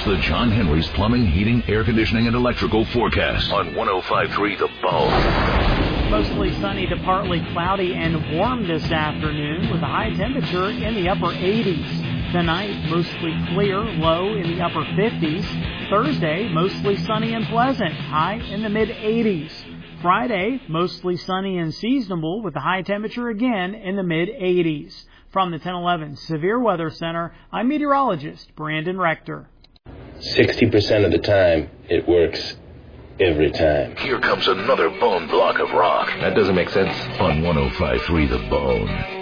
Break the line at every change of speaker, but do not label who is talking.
the John Henry's Plumbing, Heating, Air Conditioning, and Electrical forecast on 105.3 The Bone.
Mostly sunny to partly cloudy and warm this afternoon with a high temperature in the upper 80s. Tonight, mostly clear, low in the upper 50s. Thursday, mostly sunny and pleasant, high in the mid-80s. Friday, mostly sunny and seasonable with a high temperature again in the mid-80s. From the 1011 Severe Weather Center, I'm meteorologist Brandon Rector.
60% of the time, it works every time.
Here comes another bone block of rock.
That doesn't make sense.
On 105.3 The Bone.